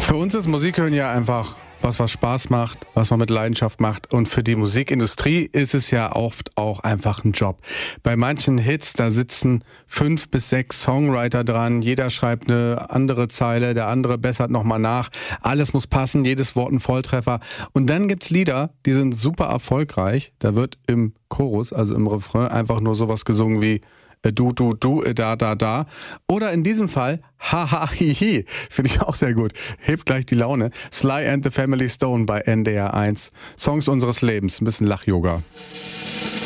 Für uns ist Musik hören ja einfach was Spaß macht, was man mit Leidenschaft macht. Und für die Musikindustrie ist es ja oft auch einfach ein Job. Bei manchen Hits, da sitzen 5 bis 6 Songwriter dran. Jeder schreibt eine andere Zeile, der andere bessert nochmal nach. Alles muss passen, jedes Wort ein Volltreffer. Und dann gibt's Lieder, die sind super erfolgreich. Da wird im Chorus, also im Refrain, einfach nur sowas gesungen wie du, da. Oder in diesem Fall, haha, hihi. Finde ich auch sehr gut. Hebt gleich die Laune. Sly and the Family Stone bei NDR 1. Songs unseres Lebens. Ein bisschen Lach-Yoga.